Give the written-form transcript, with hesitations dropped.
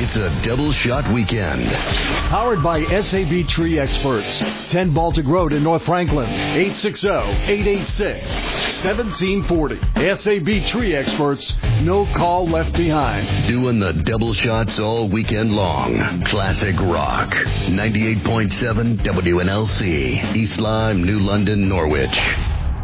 It's a double shot weekend. Powered by SAB Tree Experts. 10 Baltic Road in North Franklin. 860-886-1740. SAB Tree Experts. No call left behind. Doing the double shots all weekend long. Classic rock. 98.7 WNLC. East Lyme, New London, Norwich.